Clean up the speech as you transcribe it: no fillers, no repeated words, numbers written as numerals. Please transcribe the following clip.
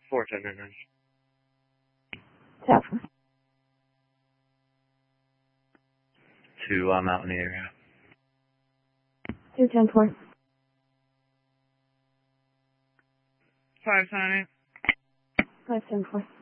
410. Tap. 2, I'm out in the area. 210-4. 510. 510-4.